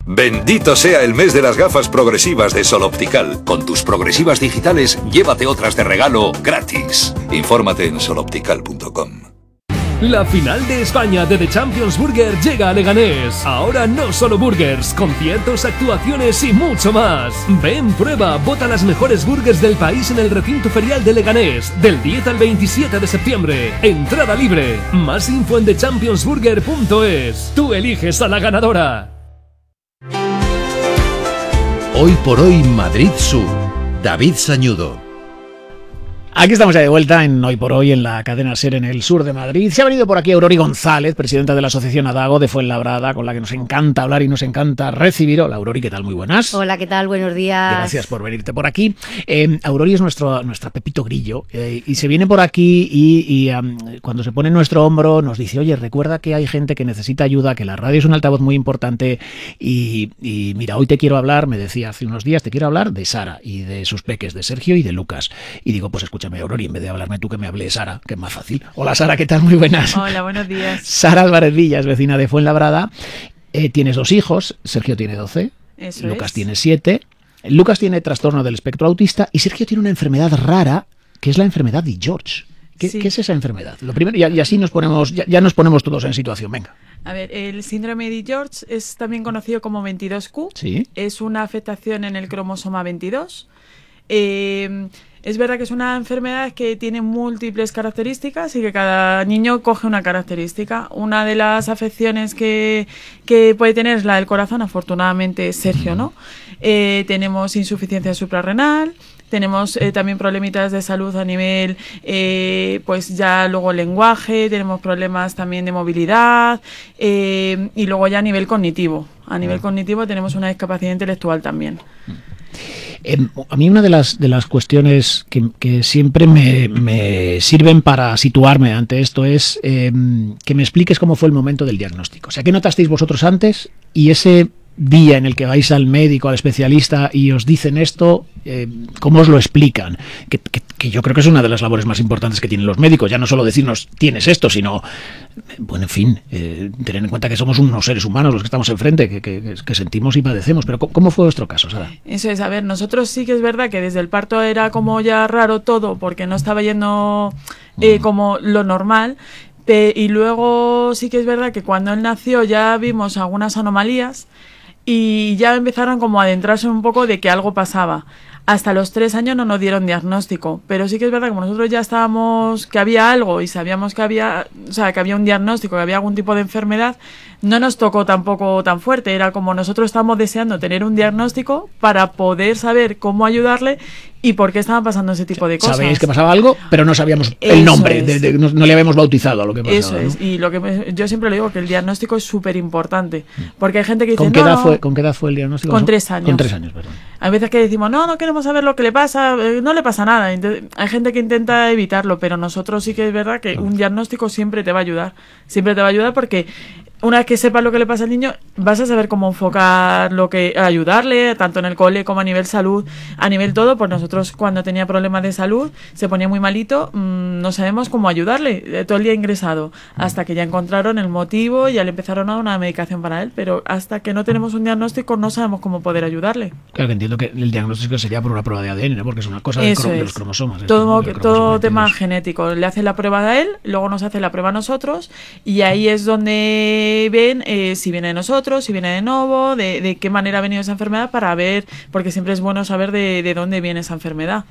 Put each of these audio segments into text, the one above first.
Bendito sea el mes de las gafas progresivas de Sol Optical. Con tus progresivas digitales, llévate otras de regalo gratis. Infórmate en soloptical.com. La final de España de The Champions Burger llega a Leganés. Ahora no solo burgers, conciertos, actuaciones y mucho más. Ven, prueba, vota las mejores burgers del país en el recinto ferial de Leganés, del 10 al 27 de septiembre. Entrada libre. Más info en thechampionsburger.es. Tú eliges a la ganadora. Hoy por hoy Madrid Sur. David Sañudo. Aquí estamos ya de vuelta en Hoy por Hoy en la cadena SER en el sur de Madrid. Se ha venido por aquí Aurori González, presidenta de la Asociación Adago de Fuenlabrada, con la que nos encanta hablar y nos encanta recibir. Hola Aurori, ¿qué tal? Muy buenas. Hola, ¿qué tal? Buenos días. Gracias por venirte por aquí. Aurori es nuestra Pepito Grillo y se viene por aquí y cuando se pone en nuestro hombro nos dice, oye, recuerda que hay gente que necesita ayuda, que la radio es un altavoz muy importante y mira, hoy te quiero hablar, me decía hace unos días, te quiero hablar de Sara y de sus peques, de Sergio y de Lucas. Y digo, pues escúchame, Aurori, en vez de hablarme tú, que me hable Sara, que es más fácil. Hola Sara, ¿qué tal? Muy buenas. Hola, buenos días. Sara Álvarez Villa es vecina de Fuenlabrada. Tienes 2 hijos, Sergio tiene 12, Eso Lucas es. tiene 7. Lucas tiene trastorno del espectro autista y Sergio tiene una enfermedad rara, que es la enfermedad de George. ¿Qué es esa enfermedad? Lo primero, y así nos ponemos, ya nos ponemos todos en situación, venga. A ver, el síndrome de George es también conocido como 22q. Sí. Es una afectación en el cromosoma 22. Es verdad que es una enfermedad que tiene múltiples características y que cada niño coge una característica. Una de las afecciones que puede tener es la del corazón, afortunadamente Sergio, ¿no? Tenemos insuficiencia suprarrenal, tenemos también problemitas de salud a nivel, pues ya luego lenguaje, tenemos problemas también de movilidad y luego ya a nivel cognitivo. A nivel cognitivo tenemos una discapacidad intelectual también. A mí una de las cuestiones que siempre me sirven para situarme ante esto es que me expliques cómo fue el momento del diagnóstico. O sea, ¿qué notasteis vosotros antes? Y ese día en el que vais al médico, al especialista y os dicen esto, ¿cómo os lo explican? Que yo creo que es una de las labores más importantes que tienen los médicos, ya no solo decirnos tienes esto, sino, bueno, en fin, tener en cuenta que somos unos seres humanos los que estamos enfrente, que sentimos y padecemos. Pero ¿cómo fue vuestro caso, Sara? Eso es, a ver, nosotros sí que es verdad que desde el parto era como ya raro todo, porque no estaba yendo como lo normal. Y luego sí que es verdad que cuando él nació ya vimos algunas anomalías y ya empezaron como a adentrarse un poco de que algo pasaba. Hasta los 3 años no nos dieron diagnóstico, pero sí que es verdad que como nosotros ya estábamos, que había algo y sabíamos que había, o sea, que había un diagnóstico, que había algún tipo de enfermedad, no nos tocó tampoco tan fuerte. Era como nosotros estábamos deseando tener un diagnóstico para poder saber cómo ayudarle y por qué estaban pasando ese tipo de cosas. Sabéis que pasaba algo, pero no sabíamos el nombre, no le habíamos bautizado a lo que pasaba. Eso es, ¿no? Y lo que yo siempre le digo que el diagnóstico es súper importante, porque hay gente que dice, ¿Con qué edad fue el diagnóstico? Con 3 años. Con 3 años, perdón. Hay veces que decimos, no queremos saber lo que le pasa, no le pasa nada. Entonces, hay gente que intenta evitarlo, pero nosotros sí que es verdad que un diagnóstico siempre te va a ayudar. Siempre te va a ayudar porque una vez que sepas lo que le pasa al niño, vas a saber cómo enfocar ayudarle, tanto en el cole como a nivel salud, a nivel todo. Pues nosotros cuando tenía problemas de salud, se ponía muy malito, no sabemos cómo ayudarle, todo el día ingresado, hasta que ya encontraron el motivo y ya le empezaron a dar una medicación para él, pero hasta que no tenemos un diagnóstico no sabemos cómo poder ayudarle. Claro, que entiendo que el diagnóstico sería por una prueba de ADN, ¿no? Porque es una cosa de los cromosomas. Todo tema genético. Le hace la prueba a él, luego nos hace la prueba a nosotros y ahí es donde ven si viene de nosotros, si viene de nuevo, de qué manera ha venido esa enfermedad, para ver, porque siempre es bueno saber de dónde viene esa enfermedad.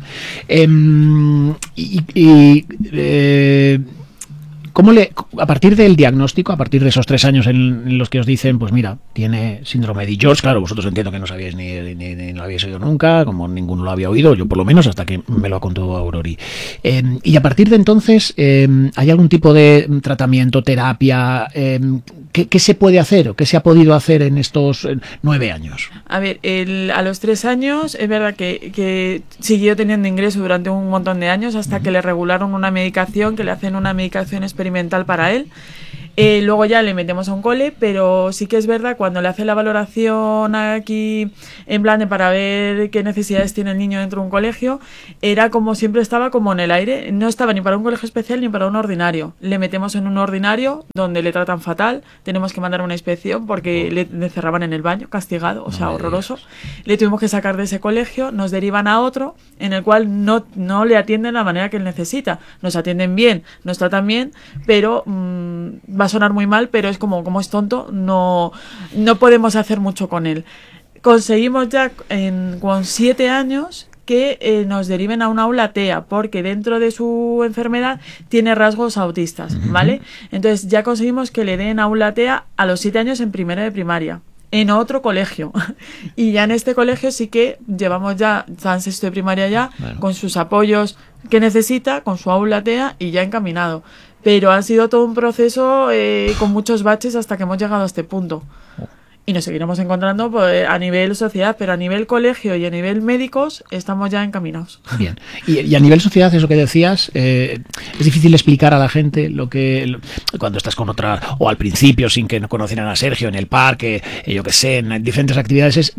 ¿Cómo a partir del diagnóstico, a partir de esos 3 años en los que os dicen, pues mira, tiene síndrome de George, claro, vosotros entiendo que no sabíais ni lo habíais oído nunca, como ninguno lo había oído, yo por lo menos, hasta que me lo ha contado Aurori. Y a partir de entonces, ¿hay algún tipo de tratamiento, terapia? ¿Qué se puede hacer o qué se ha podido hacer en estos 9 años? A ver, a los 3 años es verdad que siguió teniendo ingreso durante un montón de años hasta que le regularon una medicación, que le hacen una medicación experimental para él. Luego ya le metemos a un cole, pero sí que es verdad, cuando le hace la valoración aquí, en plan de para ver qué necesidades tiene el niño dentro de un colegio, era como siempre estaba como en el aire, no estaba ni para un colegio especial ni para un ordinario. Le metemos en un ordinario donde le tratan fatal, tenemos que mandar una inspección porque le cerraban en el baño, castigado, o sea, horroroso. Le tuvimos que sacar de ese colegio, nos derivan a otro en el cual no le atienden de la manera que él necesita. Nos atienden bien, nos tratan bien, pero va a sonar muy mal, pero es como es tonto, no podemos hacer mucho con él. Conseguimos ya con 7 años que nos deriven a un aula TEA, porque dentro de su enfermedad tiene rasgos autistas, ¿vale? Entonces ya conseguimos que le den aula TEA a los 7 años en primero de primaria, en otro colegio. Y ya en este colegio sí que llevamos ya, está en sexto de primaria ya, bueno, con sus apoyos que necesita, con su aula TEA y ya encaminado. Pero ha sido todo un proceso con muchos baches hasta que hemos llegado a este punto. Y nos seguiremos encontrando pues, a nivel sociedad, pero a nivel colegio y a nivel médicos estamos ya encaminados. Bien. Y a nivel sociedad, eso que decías, es difícil explicar a la gente lo que cuando estás con otra, o al principio sin que no conocieran a Sergio, en el parque, yo que sé, en diferentes actividades,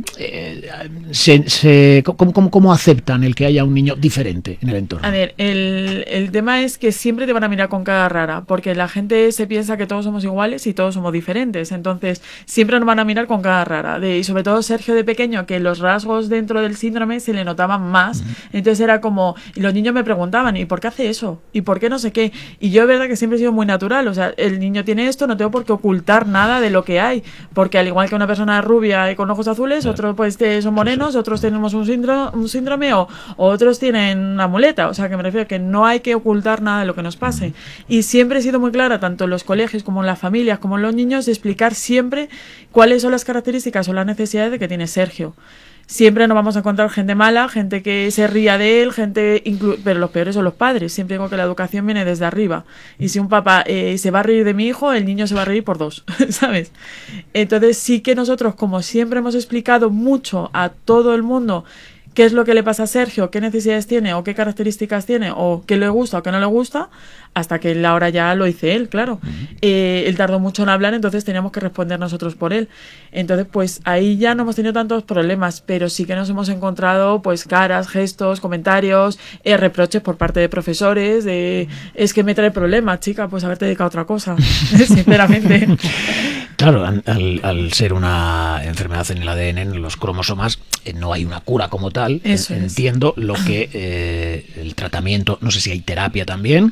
¿cómo aceptan el que haya un niño diferente en el entorno? A ver, el tema es que siempre te van a mirar con cara rara, porque la gente se piensa que todos somos iguales y todos somos diferentes, entonces siempre nos van a mirar con cara rara, y sobre todo Sergio de pequeño, que los rasgos dentro del síndrome se le notaban más, entonces era como, y los niños me preguntaban, ¿y por qué hace eso? ¿Y por qué no sé qué? Y yo es verdad que siempre he sido muy natural, o sea, el niño tiene esto, no tengo por qué ocultar nada de lo que hay, porque al igual que una persona rubia y con ojos azules, otros pues son morenos, otros tenemos un síndrome o otros tienen una muleta, o sea, que me refiero a que no hay que ocultar nada de lo que nos pase, y siempre he sido muy clara, tanto en los colegios como en las familias, como en los niños, de explicar siempre cuáles son las características o las necesidades de que tiene Sergio. Siempre nos vamos a encontrar gente mala, gente que se ría de él, pero los peores son los padres. Siempre digo que la educación viene desde arriba. Y si un papá se va a reír de mi hijo, el niño se va a reír por 2, ¿sabes? Entonces sí que nosotros, como siempre hemos explicado mucho a todo el mundo qué es lo que le pasa a Sergio, qué necesidades tiene o qué características tiene o qué le gusta o qué no le gusta, hasta que ahora ya lo hice él, claro. Él tardó mucho en hablar, entonces teníamos que responder nosotros por él. Entonces, pues ahí ya no hemos tenido tantos problemas, pero sí que nos hemos encontrado pues caras, gestos, comentarios, reproches por parte de profesores, es que me trae problemas, chica, pues haberte dedicado a otra cosa, sinceramente. Claro, al ser una enfermedad en el ADN, en los cromosomas, no hay una cura como tal. Eso entiendo lo que el tratamiento, no sé si hay terapia también.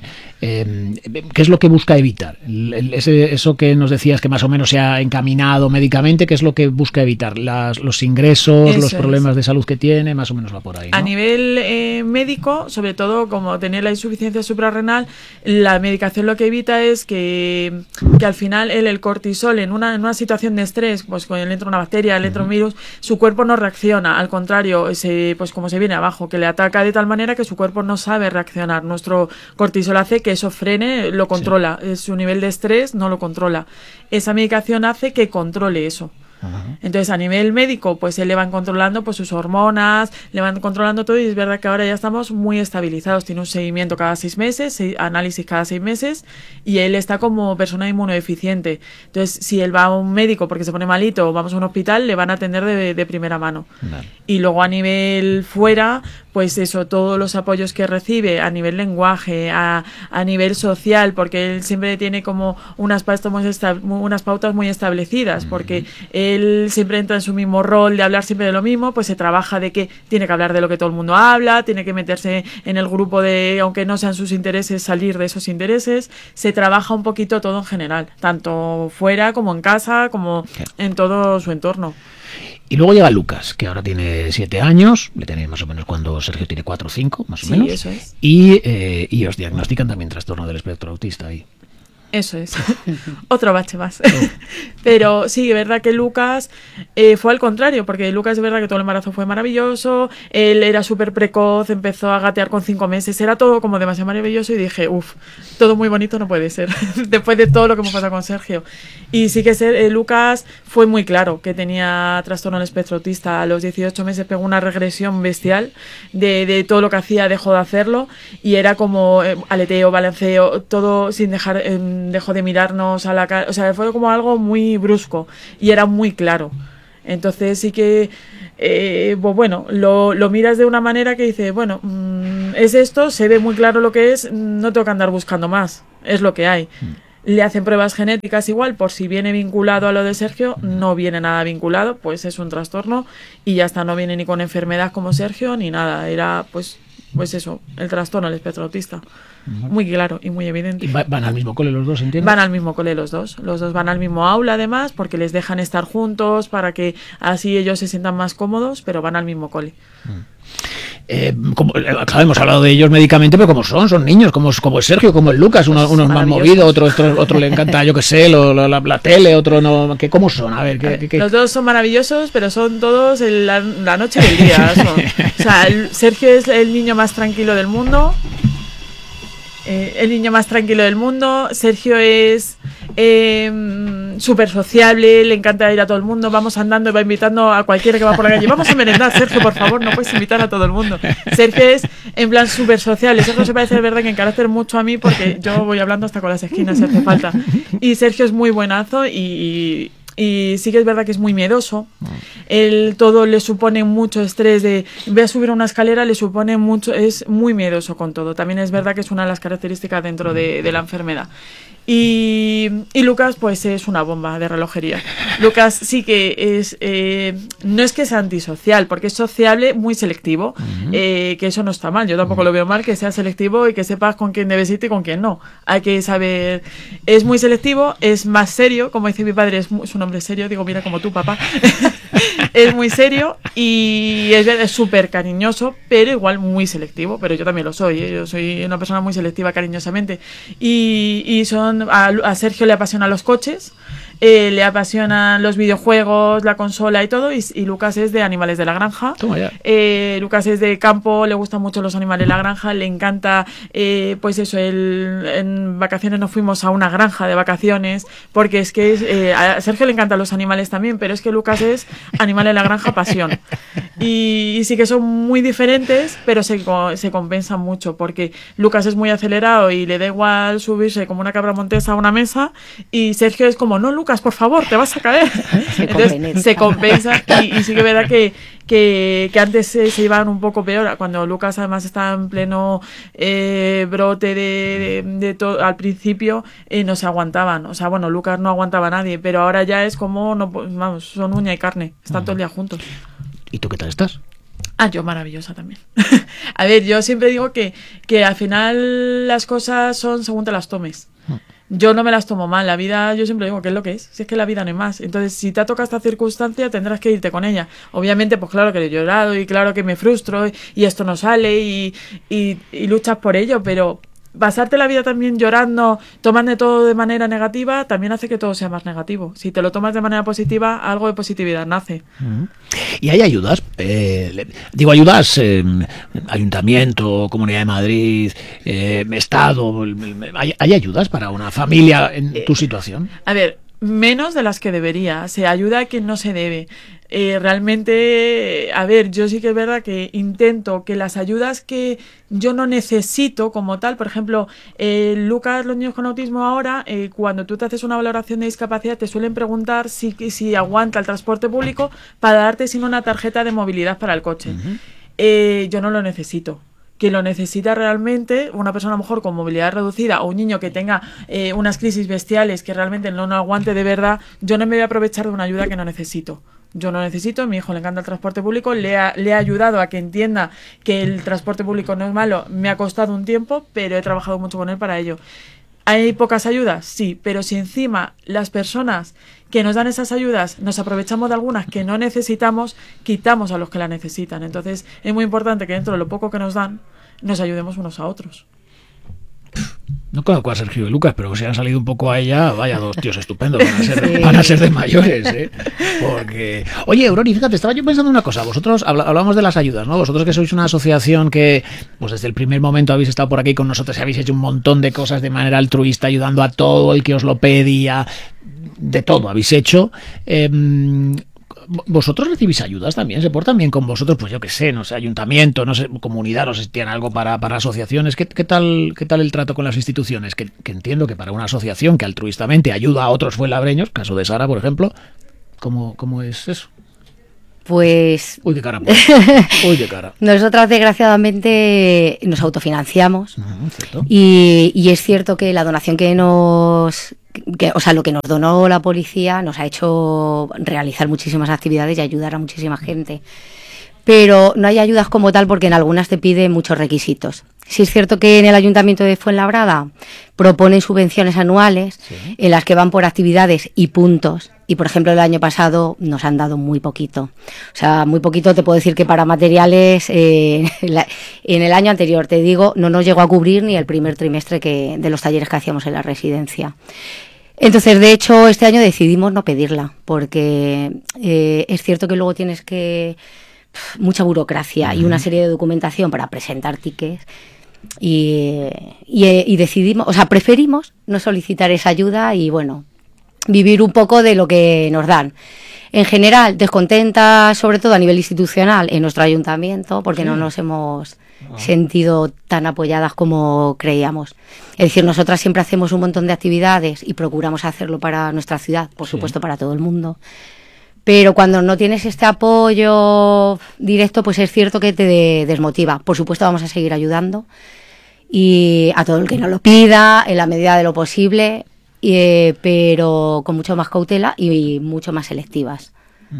¿Qué es lo que busca evitar? Eso que nos decías que más o menos se ha encaminado médicamente, ¿qué es lo que busca evitar? Los ingresos, los problemas de salud que tiene, más o menos va por ahí, ¿no? A nivel médico, sobre todo como tener la insuficiencia suprarrenal, la medicación lo que evita es que al final el cortisol en una situación de estrés, pues cuando le entra una bacteria, le entra un virus, su cuerpo no reacciona, al contrario, pues como se viene abajo, que le ataca de tal manera que su cuerpo no sabe reaccionar. Nuestro cortisol hace que eso frene, lo controla, su nivel de estrés no lo controla. Esa medicación hace que controle eso. Entonces a nivel médico pues él le van controlando pues sus hormonas, le van controlando todo, y es verdad que ahora ya estamos muy estabilizados, tiene un seguimiento cada 6 meses, análisis cada 6 meses, y él está como persona inmunodeficiente, entonces si él va a un médico porque se pone malito o vamos a un hospital, le van a atender de primera mano. Vale. Y luego a nivel fuera pues eso, todos los apoyos que recibe a nivel lenguaje, a nivel social, porque él siempre tiene como unas pautas muy establecidas, porque él siempre entra en su mismo rol de hablar siempre de lo mismo, pues se trabaja de que tiene que hablar de lo que todo el mundo habla, tiene que meterse en el grupo de, aunque no sean sus intereses, salir de esos intereses, se trabaja un poquito todo en general, tanto fuera como en casa, como en todo su entorno. Y luego llega Lucas, que ahora tiene 7 años, le tenéis más o menos cuando Sergio tiene 4 o 5, más o menos. Sí, eso es. Y os diagnostican también trastorno del espectro autista ahí. Eso es. Otro bache más. Pero sí, es verdad que Lucas fue al contrario, porque Lucas es verdad que todo el embarazo fue maravilloso, él era súper precoz, empezó a gatear con 5 meses, era todo como demasiado maravilloso, y dije, todo muy bonito no puede ser, después de todo lo que hemos pasado con Sergio. Y sí que Lucas fue muy claro que tenía trastorno del espectro autista. A los 18 meses pegó una regresión bestial de todo lo que hacía, dejó de hacerlo, y era como aleteo, balanceo, todo sin dejar dejó de mirarnos a la cara, o sea, fue como algo muy brusco y era muy claro. Entonces sí que, pues bueno, lo miras de una manera que dice, bueno, es esto, se ve muy claro lo que es, no tengo que andar buscando más, es lo que hay. Le hacen pruebas genéticas igual, por si viene vinculado a lo de Sergio, no viene nada vinculado, pues es un trastorno y ya está, no viene ni con enfermedad como Sergio ni nada, era pues eso, el trastorno, el espectro autista. Muy claro y muy evidente. ¿Y van al mismo cole los dos, entiendo? Van al mismo cole los dos van al mismo aula además, porque les dejan estar juntos para que así ellos se sientan más cómodos, pero van al mismo cole. Claro, hemos hablado de ellos médicamente, pero como son niños, como es Sergio, como es Lucas, uno es más movido, otro le encanta, yo qué sé, la tele, otro no, ¿cómo son? A ver, ¿qué? Los dos son maravillosos, pero son todos la noche y el día. O sea, Sergio es el niño más tranquilo del mundo. Sergio es súper sociable, le encanta ir a todo el mundo, vamos andando y va invitando a cualquiera que va por la calle, vamos a merendar, Sergio, por favor, no puedes invitar a todo el mundo. Sergio es en plan súper sociable. Sergio se parece, de verdad, que en carácter mucho a mí, porque yo voy hablando hasta con las esquinas si hace falta, y Sergio es muy buenazo y sí que es verdad que es muy miedoso. Él todo le supone mucho estrés, de voy a subir una escalera, le supone mucho, es muy miedoso con todo. También es verdad que es una de las características dentro de la enfermedad. Y Lucas pues es una bomba de relojería. Lucas sí que es no es que sea antisocial, porque es sociable, muy selectivo, que eso no está mal, yo tampoco lo veo mal, que sea selectivo y que sepas con quién debes irte y con quién no. Hay que saber, es muy selectivo, es más serio, como dice mi padre, es un hombre serio, digo, mira, como tú, papá. Es muy serio y es súper cariñoso, pero igual muy selectivo, pero yo también lo soy, yo soy una persona muy selectiva cariñosamente. Y a Sergio le apasionan los coches, le apasionan los videojuegos, la consola y todo, y Lucas es de animales de la granja. Lucas es de campo, le gustan mucho los animales de la granja, le encanta, pues eso, en vacaciones nos fuimos a una granja de vacaciones, porque es que a Sergio le encantan los animales también, pero es que Lucas es animal de la granja pasión. Y sí que son muy diferentes, pero se compensan mucho, porque Lucas es muy acelerado y le da igual subirse como una cabra montesa a una mesa, y Sergio es como, no, Lucas, por favor, te vas a caer. Entonces se compensa y sí que es verdad que antes se iban un poco peor, cuando Lucas además estaba en pleno brote de todo al principio, no se aguantaban. O sea, bueno, Lucas no aguantaba a nadie, pero ahora ya es como, no, vamos, son uña y carne, están todo el día juntos. ¿Y tú qué tal estás? Yo maravillosa también. A ver, yo siempre digo que al final las cosas son según te las tomes. Yo no me las tomo mal, la vida, yo siempre digo que es lo que es, si es que la vida no es más. Entonces, si te ha tocado esta circunstancia, tendrás que irte con ella. Obviamente, pues claro que he llorado y claro que me frustro y esto no sale y luchas por ello, pero pasarte la vida también llorando, tomando todo de manera negativa, también hace que todo sea más negativo. Si te lo tomas de manera positiva, algo de positividad nace. ¿Y hay ayudas? Digo ayudas, Ayuntamiento, Comunidad de Madrid, Estado, ¿hay ayudas para una familia en tu situación? A ver, menos de las que debería. Se ayuda a quien no se debe. Realmente, a ver, yo sí que es verdad que intento que las ayudas que yo no necesito como tal, por ejemplo, Lucas, los niños con autismo ahora, cuando tú te haces una valoración de discapacidad, te suelen preguntar si aguanta el transporte público para darte sino una tarjeta de movilidad para el coche. Yo no lo necesito. Que lo necesita realmente una persona a lo mejor con movilidad reducida o un niño que tenga unas crisis bestiales que realmente no aguante de verdad, yo no me voy a aprovechar de una ayuda que no necesito. Yo no necesito, a mi hijo le encanta el transporte público, le he ayudado a que entienda que el transporte público no es malo, me ha costado un tiempo, pero he trabajado mucho con él para ello. ¿Hay pocas ayudas? Sí, pero si encima las personas que nos dan esas ayudas nos aprovechamos de algunas que no necesitamos, quitamos a los que la necesitan. Entonces es muy importante que dentro de lo poco que nos dan, nos ayudemos unos a otros. No conozco a Sergio y Lucas, pero si han salido un poco a ella, vaya dos tíos estupendos, van a ser de mayores, ¿eh? Porque... Oye, Aurori, fíjate, estaba yo pensando una cosa, vosotros hablamos de las ayudas, ¿no? Vosotros que sois una asociación que, pues desde el primer momento habéis estado por aquí con nosotros y habéis hecho un montón de cosas de manera altruista, ayudando a todo el que os lo pedía, de todo habéis hecho. ¿Vosotros recibís ayudas también? ¿Se portan bien con vosotros? Pues yo qué sé, no sé, ayuntamiento, no sé, comunidad, no sé si tienen algo para asociaciones. ¿Qué tal el trato con las instituciones? Que entiendo que para una asociación que altruistamente ayuda a otros fuenlabreños, caso de Sara, por ejemplo, ¿cómo es eso? Pues... Uy, qué cara. Uy, qué cara. Nosotras, desgraciadamente, nos autofinanciamos. ¿Cierto? Y es cierto que la donación lo que nos donó la policía nos ha hecho realizar muchísimas actividades y ayudar a muchísima gente. Pero no hay ayudas como tal porque en algunas te piden muchos requisitos. Sí es cierto que en el Ayuntamiento de Fuenlabrada proponen subvenciones anuales, sí, en las que van por actividades y puntos. Y, por ejemplo, el año pasado nos han dado muy poquito. O sea, muy poquito, te puedo decir que para materiales, en el año anterior, te digo, no nos llegó a cubrir ni el primer trimestre de los talleres que hacíamos en la residencia. Entonces, de hecho, este año decidimos no pedirla, porque es cierto que luego tienes mucha burocracia y una serie de documentación para presentar tickets. Y decidimos, o sea, preferimos no solicitar esa ayuda y, bueno, vivir un poco de lo que nos dan. En general, descontenta, sobre todo a nivel institucional, en nuestro ayuntamiento, porque no nos hemos sentido tan apoyadas como creíamos. Es decir, nosotras siempre hacemos un montón de actividades y procuramos hacerlo para nuestra ciudad, por supuesto para todo el mundo. Pero cuando no tienes este apoyo directo, pues es cierto que te desmotiva. Por supuesto vamos a seguir ayudando y a todo el que nos lo pida, en la medida de lo posible, pero con mucho más cautela y mucho más selectivas.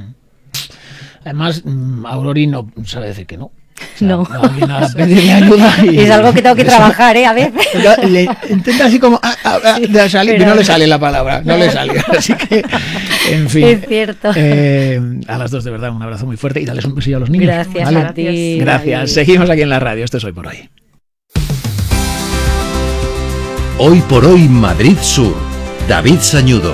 Además, Aurori no sabe decir que no. O sea, no viene a pedirle ayuda es algo que tengo que trabajar, a veces. Le intenta así como de salir, pero no le sale la palabra, no le sale. Así que, en fin. Es cierto. A las dos, de verdad, un abrazo muy fuerte y dales un besillo a los niños. Gracias, ¿vale? a ti. Gracias. David. Seguimos aquí en la radio. Esto es Hoy por Hoy. Hoy por Hoy Madrid Sur. David Sañudo.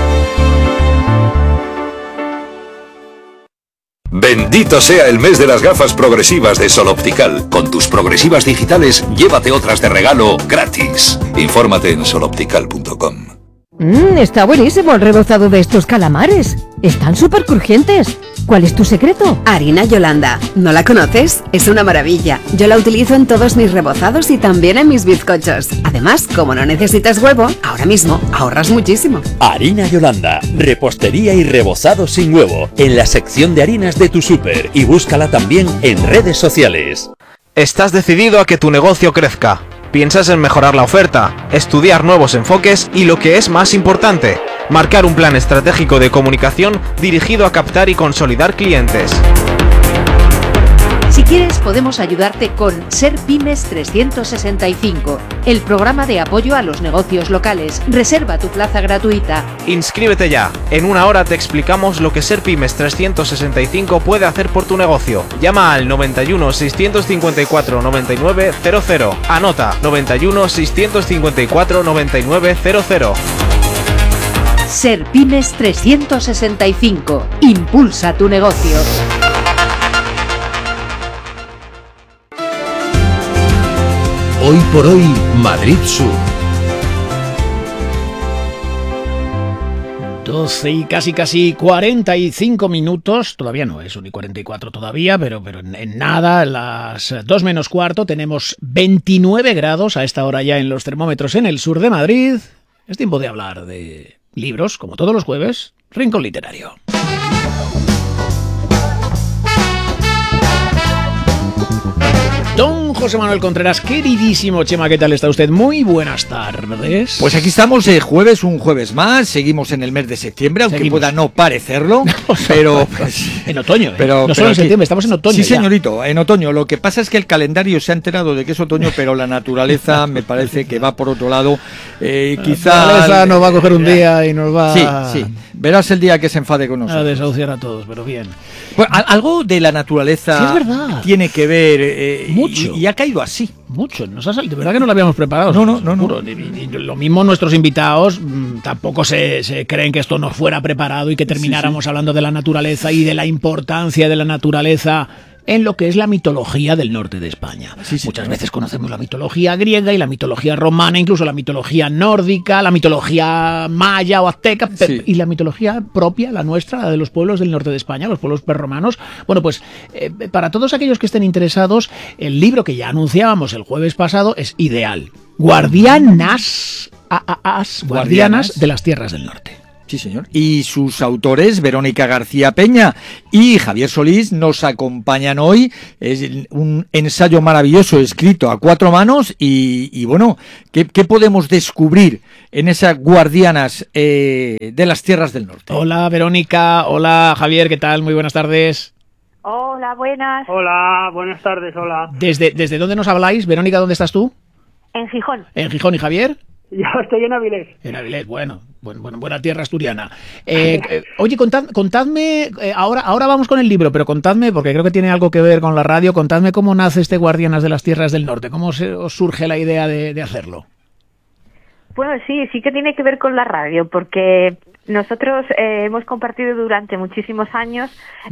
Bendito sea el mes de las gafas progresivas de Sol Optical. Con tus progresivas digitales, llévate otras de regalo gratis. Infórmate en soloptical.com. Está buenísimo el rebozado de estos calamares. Están súper crujientes. ¿Cuál es tu secreto? Harina Yolanda. ¿No la conoces? Es una maravilla. Yo la utilizo en todos mis rebozados y también en mis bizcochos. Además, como no necesitas huevo, ahora mismo ahorras muchísimo. Harina Yolanda. Repostería y rebozado sin huevo. En la sección de harinas de tu súper. Y búscala también en redes sociales. Estás decidido a que tu negocio crezca. Piensas en mejorar la oferta, estudiar nuevos enfoques y, lo que es más importante, marcar un plan estratégico de comunicación dirigido a captar y consolidar clientes. Si quieres, podemos ayudarte con Ser Pymes 365, el programa de apoyo a los negocios locales. Reserva tu plaza gratuita. Inscríbete ya. En una hora te explicamos lo que Ser Pymes 365 puede hacer por tu negocio. Llama al 91 654 99 00. Anota 91 654 99 00. Ser Pymes 365. Impulsa tu negocio. Hoy por Hoy Madrid Sur. 12 y casi 45 minutos, todavía no es 1 y 44 todavía, pero en nada, las 2 menos cuarto, tenemos 29 grados a esta hora ya en los termómetros en el sur de Madrid. Es tiempo de hablar de libros, como todos los jueves, Rincón Literario. Don José Manuel Contreras, queridísimo Chema, ¿qué tal está usted? Muy buenas tardes. Pues aquí estamos, un jueves más, seguimos en el mes de septiembre, aunque pueda no parecerlo, pero... Pues, en otoño, no solo en septiembre, estamos en otoño. Sí, señorito, en otoño. Lo que pasa es que el calendario se ha enterado de que es otoño, pero la naturaleza me parece que va por otro lado. Quizá... La naturaleza nos va a coger un día y nos va... Sí, verás el día que se enfade con nosotros. A desahuciar a todos, pero bien. Pues, algo de la naturaleza sí, es verdad. Tiene que ver... mucho. Y ha caído así. Mucho. Nos ha salido. De verdad que no lo habíamos preparado. No. Y lo mismo nuestros invitados tampoco se creen que esto no fuera preparado y que termináramos hablando de la naturaleza y de la importancia de la naturaleza en lo que es la mitología del norte de España. Muchas veces conocemos la mitología griega y la mitología romana, incluso la mitología nórdica, la mitología maya o azteca, y la mitología propia, la nuestra, la de los pueblos del norte de España, los pueblos prerromanos. Bueno, pues para todos aquellos que estén interesados, el libro que ya anunciábamos el jueves pasado es ideal. Guardianas de las Tierras del Norte. Sí, señor. Y sus autores, Verónica García Peña y Javier Solís, nos acompañan hoy. Es un ensayo maravilloso escrito a 4 manos y bueno, ¿qué podemos descubrir en esas Guardianas de las Tierras del Norte? Hola, Verónica. Hola, Javier. ¿Qué tal? Muy buenas tardes. Hola, buenas. Hola, buenas tardes, hola. ¿Desde dónde nos habláis? Verónica, ¿dónde estás tú? En Gijón. En Gijón. ¿Y Javier? Yo estoy en Avilés. En Avilés, bueno, buena tierra asturiana. Oye, contadme, ahora vamos con el libro, pero contadme, porque creo que tiene algo que ver con la radio, contadme cómo nace este Guardianas de las Tierras del Norte, cómo os surge la idea de hacerlo. Bueno, sí que tiene que ver con la radio, porque nosotros hemos compartido durante muchísimos años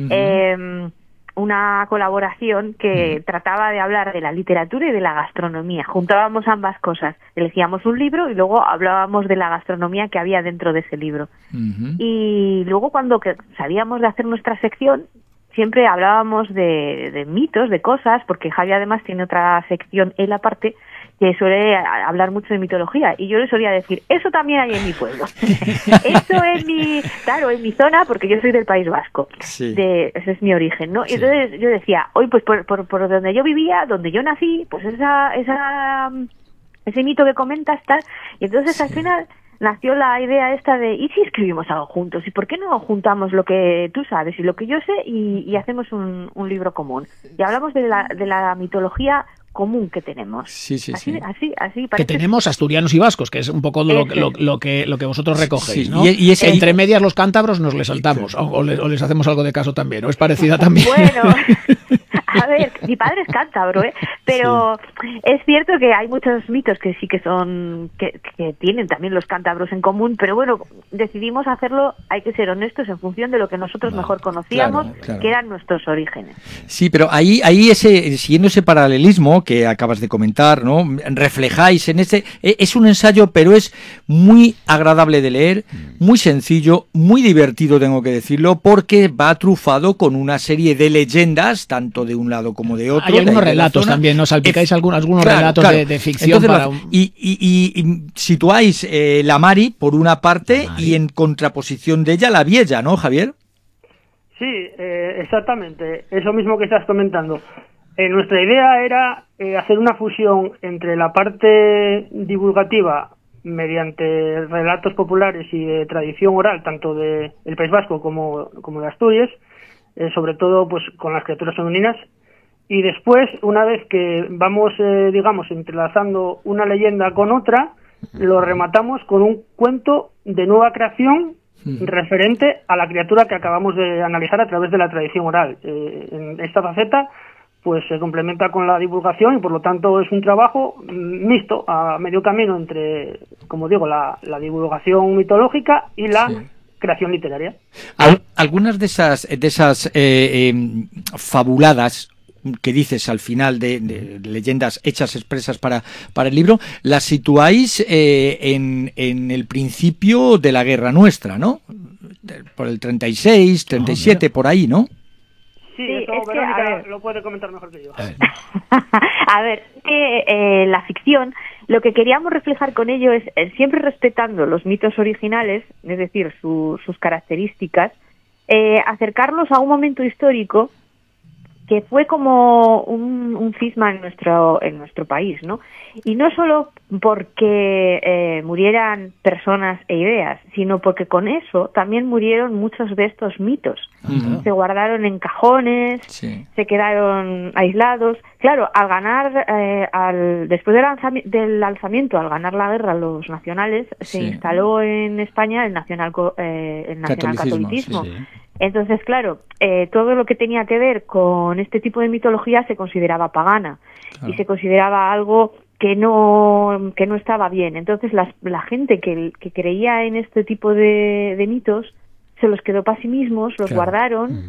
una colaboración que trataba de hablar de la literatura y de la gastronomía. Juntábamos ambas cosas. Elegíamos un libro y luego hablábamos de la gastronomía que había dentro de ese libro. Y luego cuando sabíamos de hacer nuestra sección, siempre hablábamos de mitos, de cosas, porque Javi además tiene otra sección él aparte, que suele hablar mucho de mitología, y yo le solía decir, eso también hay en mi pueblo. Eso en mi zona, porque yo soy del País Vasco, ese es mi origen, ¿no? Y entonces yo decía, hoy pues por donde yo vivía, donde yo nací, pues ese mito que comentas, tal, y entonces al final nació la idea esta de, ¿y si escribimos algo juntos? ¿Y por qué no juntamos lo que tú sabes y lo que yo sé y hacemos un libro común? Y hablamos de la mitología común que tenemos. Así que tenemos asturianos y vascos, que es un poco lo que vosotros recogéis, ¿no? Y entre medias los cántabros nos les saltamos, o les hacemos algo de caso también, ¿o es parecida también? Bueno, a ver, mi padre es cántabro, pero es cierto que hay muchos mitos que sí que son, que tienen también los cántabros en común, pero bueno, decidimos hacerlo, hay que ser honestos, en función de lo que nosotros mejor conocíamos, que eran nuestros orígenes. Sí, pero ahí siguiendo ese paralelismo que acabas de comentar, ¿no? Reflejáis en es un ensayo, pero es muy agradable de leer, muy sencillo, muy divertido, tengo que decirlo, porque va trufado con una serie de leyendas, tanto de un lado como de otro. Hay algunos relatos también, ¿no? Salpicáis algunos relatos de ficción. Entonces, y situáis la Mari por una parte y en contraposición de ella la Viella, ¿no, Javier? Sí, exactamente, eso mismo que estás comentando. Nuestra idea era hacer una fusión entre la parte divulgativa mediante relatos populares y de tradición oral, tanto del País Vasco como de Asturias, sobre todo pues con las criaturas femeninas, y después, una vez que vamos, digamos, entrelazando una leyenda con otra, lo rematamos con un cuento de nueva creación referente a la criatura que acabamos de analizar a través de la tradición oral. En esta faceta pues se complementa con la divulgación y por lo tanto es un trabajo mixto, a medio camino entre, como digo, la divulgación mitológica y la creación literaria. Algunas de esas fabuladas que dices al final de leyendas hechas expresas para el libro, las situáis en el principio de la guerra nuestra, ¿no? Por el 36, 37, por ahí, ¿no? Sí, eso Verónica lo puede comentar mejor que yo. A ver, la ficción, lo que queríamos reflejar con ello es, siempre respetando los mitos originales, es decir, sus características, acercarlos a un momento histórico que fue como un cisma en nuestro país, ¿no? Y no solo porque murieran personas e ideas, sino porque con eso también murieron muchos de estos mitos. Se guardaron en cajones, se quedaron aislados. Claro, al ganar, después del alzamiento, al ganar la guerra, los nacionales, se instaló en España el nacionalcatolicismo. Entonces, claro, todo lo que tenía que ver con este tipo de mitología se consideraba pagana y se consideraba algo que no estaba bien. Entonces, la gente que creía en este tipo de mitos se los quedó para sí mismos, los guardaron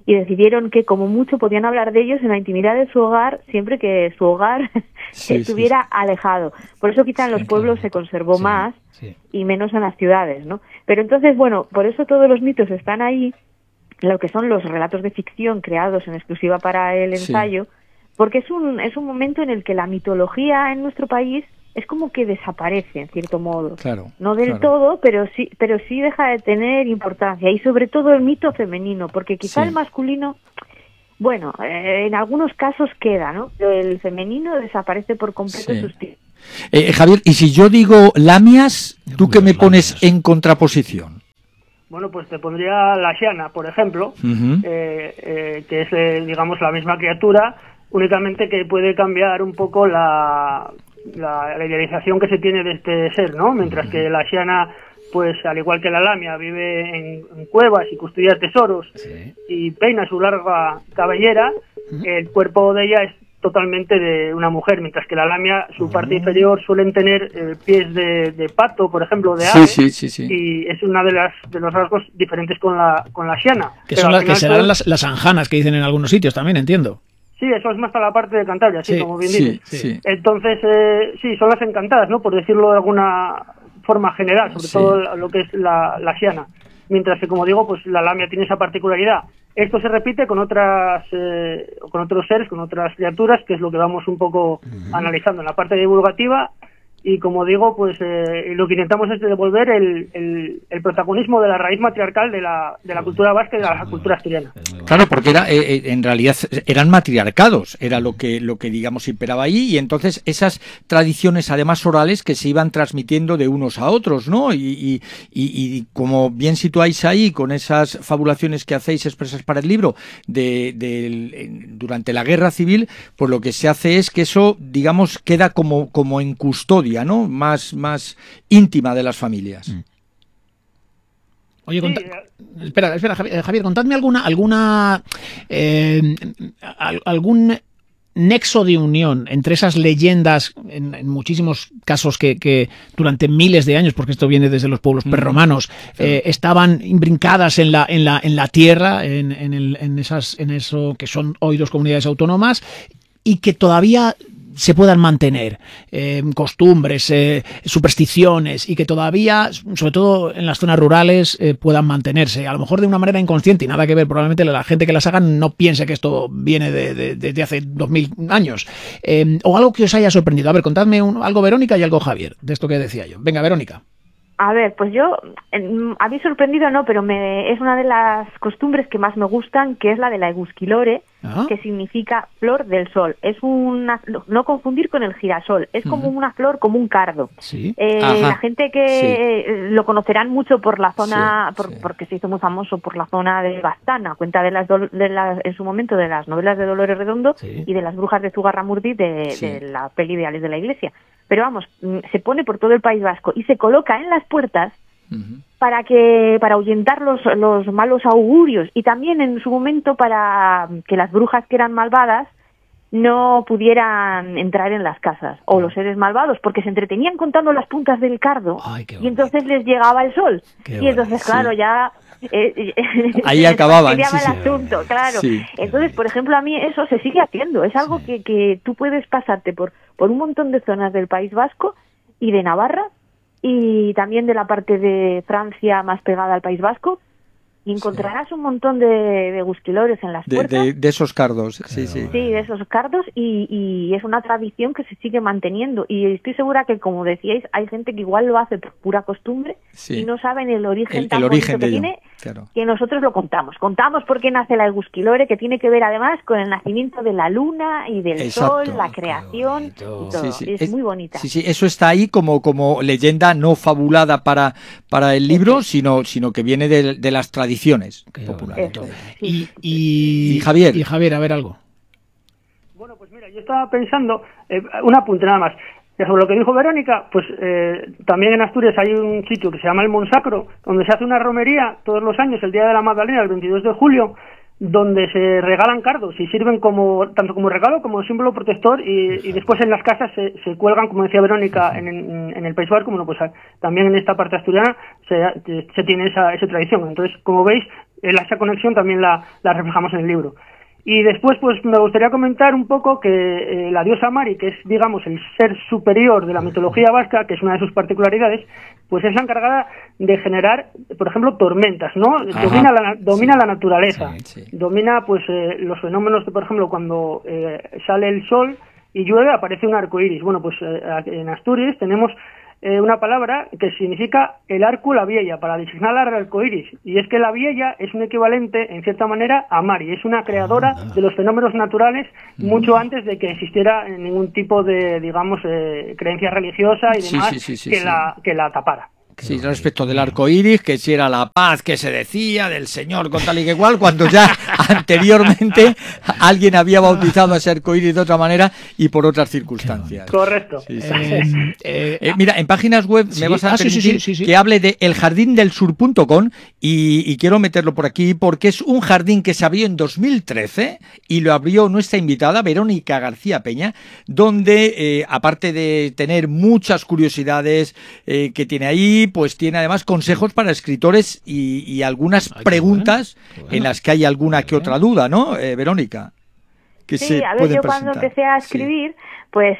y decidieron que como mucho podían hablar de ellos en la intimidad de su hogar siempre que su hogar estuviera alejado. Por eso quizá en los pueblos se conservó más y menos en las ciudades, ¿no? Pero entonces, bueno, por eso todos los mitos están ahí, lo que son los relatos de ficción creados en exclusiva para el ensayo, porque es un momento en el que la mitología en nuestro país es como que desaparece en cierto modo. No del todo, pero sí deja de tener importancia, y sobre todo el mito femenino, porque quizá el masculino, bueno, en algunos casos queda, ¿no? Pero el femenino desaparece por completo sus títulos. Javier, y si yo digo lamias, ¿tú qué me pones en contraposición? Bueno, pues te pondría la Xiana, por ejemplo, que es, digamos, la misma criatura, únicamente que puede cambiar un poco la idealización que se tiene de este ser, ¿no? Mientras que la Xiana, pues al igual que la lamia, vive en cuevas y custodia tesoros y peina su larga cabellera, el cuerpo de ella es totalmente de una mujer, mientras que la lamia, su parte inferior, suelen tener pies de pato, por ejemplo, de ave, y es una de los rasgos diferentes con la Xiana. Que son las que serán las anjanas que dicen en algunos sitios también, entiendo. Sí, eso es más para la parte de Cantabria, como bien dices. Entonces, sí, son las encantadas, ¿no? Por decirlo de alguna forma general, sobre todo lo que es la Xiana. Mientras que, como digo, pues la lamia tiene esa particularidad. Esto se repite con otros seres, con otras criaturas, que es lo que vamos un poco analizando en la parte divulgativa. Y como digo, pues lo que intentamos es devolver el protagonismo de la raíz matriarcal de la cultura vasca y de la cultura asturiana. Claro, porque en realidad eran matriarcados, era lo que digamos imperaba ahí, y entonces esas tradiciones además orales que se iban transmitiendo de unos a otros, ¿no? Y como bien situáis ahí con esas fabulaciones que hacéis expresas para el libro durante la guerra civil, pues lo que se hace es que eso, digamos, queda como en custodia, ¿no? Más íntima de las familias. Oye, espera, Javier, contadme algún nexo de unión entre esas leyendas, en muchísimos casos que durante miles de años, porque esto viene desde los pueblos prerromanos, estaban imbrincadas en la tierra, en eso que son hoy 2 comunidades autónomas, y que todavía se puedan mantener, costumbres, supersticiones, y que todavía, sobre todo en las zonas rurales, puedan mantenerse, a lo mejor de una manera inconsciente y nada que ver, probablemente la gente que las haga no piense que esto viene de hace 2000 años, o algo que os haya sorprendido. A ver, contadme algo Verónica y algo Javier, de esto que decía yo. Venga, Verónica. A ver, pues yo, a mí sorprendido no, pero es una de las costumbres que más me gustan, que es la de la egusquilore, que significa flor del sol. Es no confundir con el girasol, es como una flor, como un cardo. La gente que lo conocerán mucho por la zona, porque se hizo muy famoso por la zona de Bastana, cuenta en su momento de las novelas de Dolores Redondo y de las brujas de Zugarramurdi de la peli de Ales de la Iglesia. Pero vamos, se pone por todo el País Vasco y se coloca en las puertas para ahuyentar los malos augurios, y también en su momento para que las brujas que eran malvadas no pudieran entrar en las casas, o los seres malvados, porque se entretenían contando las puntas del cardo. Y entonces les llegaba el sol. Y entonces, claro, ya... ahí acababan. El asunto, claro. Entonces, por ejemplo, a mí eso se sigue haciendo. Es algo que tú puedes pasarte por un montón de zonas del País Vasco y de Navarra, y también de la parte de Francia más pegada al País Vasco, y encontrarás un montón de gusquilores en las puertas. De esos cardos, sí. Sí, de esos cardos, y es una tradición que se sigue manteniendo. Y estoy segura que, como decíais, hay gente que igual lo hace por pura costumbre y no saben el origen tan bonito que tiene, que nosotros lo contamos. Contamos por qué nace la egusquilore, que tiene que ver además con el nacimiento de la luna y del sol, la creación y todo. Es muy bonita. Sí, eso está ahí como leyenda no fabulada para el libro, sino que viene de las tradiciones populares. Y Javier, a ver algo. Bueno, pues mira, yo estaba pensando, un apunte nada más, sobre lo que dijo Verónica, pues también en Asturias hay un sitio que se llama el Monsacro, donde se hace una romería todos los años, el Día de la Magdalena, el 22 de julio, donde se regalan cardos y sirven tanto como regalo como símbolo protector, y después en las casas se cuelgan, como decía Verónica, en el País Vasco. Bueno, pues también en esta parte asturiana se tiene esa tradición. Entonces, como veis, esa conexión también la reflejamos en el libro. Y después, pues me gustaría comentar un poco que la diosa Mari, que es, digamos, el ser superior de la mitología vasca, que es una de sus particularidades, pues es la encargada de generar, por ejemplo, tormentas, ¿no? Domina la naturaleza, domina, pues, los fenómenos de, por ejemplo, cuando sale el sol y llueve, aparece un arco iris. Bueno, pues en Asturias tenemos una palabra que significa el arco la vieja, para designar al arco iris. Y es que la vieja es un equivalente, en cierta manera, a Mari. Es una creadora de los fenómenos naturales mucho antes de que existiera ningún tipo de, digamos, creencia religiosa y demás que la tapara. Sí, respecto del arco iris, que si era la paz que se decía del Señor con tal y que cual, cuando ya anteriormente alguien había bautizado a ese arco iris de otra manera y por otras circunstancias. Correcto. Mira, en páginas web me vas a permitir que hable de eljardindelsur.com y quiero meterlo por aquí porque es un jardín que se abrió en 2013 y lo abrió nuestra invitada Verónica García Peña, donde aparte de tener muchas curiosidades que tiene ahí, pues tiene además consejos para escritores y algunas preguntas en las que hay alguna que otra duda, ¿no, Verónica? Sí, a ver, yo cuando empecé a escribir, pues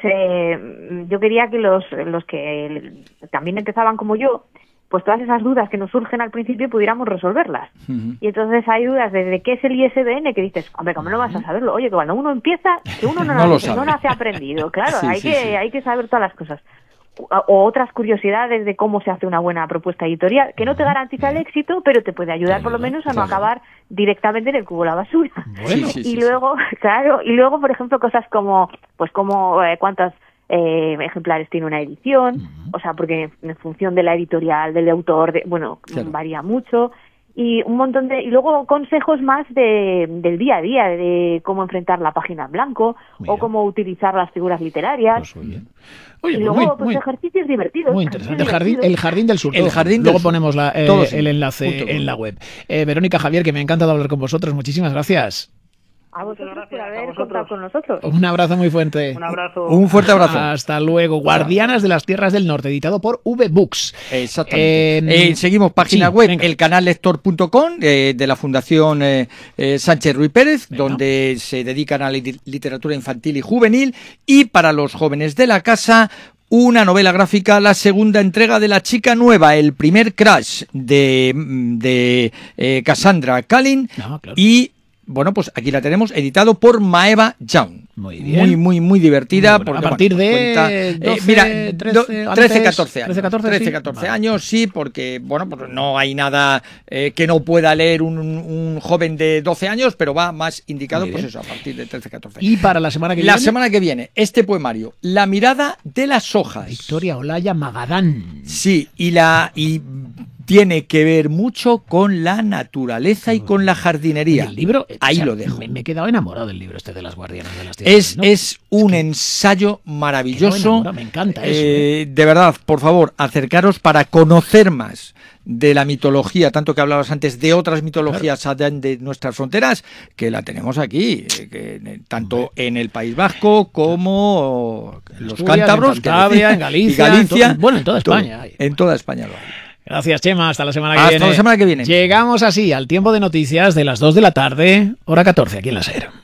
yo quería que los que también empezaban como yo, pues todas esas dudas que nos surgen al principio pudiéramos resolverlas. Y entonces hay dudas desde qué es el ISBN, que dices, hombre, ¿cómo no vas a saberlo? Oye, que cuando uno empieza, que uno no nace aprendido, claro, hay que saber todas las cosas. O otras curiosidades de cómo se hace una buena propuesta editorial, que no te garantiza el éxito, pero te puede ayudar por lo menos a no acabar directamente en el cubo de la basura. Bueno, luego, claro, y luego, por ejemplo, cosas como, pues como cuántos ejemplares tiene una edición, o sea, porque en función de la editorial, del autor, varía mucho. Y un montón y luego consejos más del día a día, de cómo enfrentar la página en blanco, o cómo utilizar las figuras literarias. Pues muy bien. Oye, y luego ejercicios divertidos. Muy interesante. El Jardín del Sur. Luego ponemos el enlace en la web. Verónica, Javier, que me ha encantado hablar con vosotros. Muchísimas gracias. A vosotros por haber contado con nosotros. Un abrazo muy fuerte. Un abrazo. Un fuerte abrazo. Hasta luego. Guardianas de las Tierras del Norte, editado por V-Books. Exactamente. Seguimos página web, elcanallector.com, de la Fundación Sánchez Ruiz Pérez, donde se dedican a la literatura infantil y juvenil, y para los jóvenes de la casa, una novela gráfica, la segunda entrega de La Chica Nueva, el primer crash de Cassandra Cullen, y bueno, pues aquí la tenemos, editado por Maeva Young. Muy bien. Muy divertida. Muy bueno. A partir de 13-14 años, sí, porque bueno, pues no hay nada que no pueda leer un joven de 12 años, pero va más indicado, pues eso, a partir de 13-14. Y para la semana que viene. La semana que viene, este poemario, La mirada de las hojas. Victoria Olaya Magadán. Sí, y tiene que ver mucho con la naturaleza y con la jardinería. El libro, ahí lo dejo. Me he quedado enamorado del libro de las Guardianas de las Tierras. Es un ensayo maravilloso. Me encanta eso. De verdad, por favor, acercaros para conocer más de la mitología, tanto que hablabas antes de otras mitologías allá de nuestras fronteras, que la tenemos aquí, tanto en el País Vasco como los cántabros, en Galicia, en toda España. En toda España lo hay. Gracias, Chema. Hasta la semana que viene. Hasta la semana que viene. Llegamos así al tiempo de noticias de las 2 de la tarde, hora 14, aquí en la SER.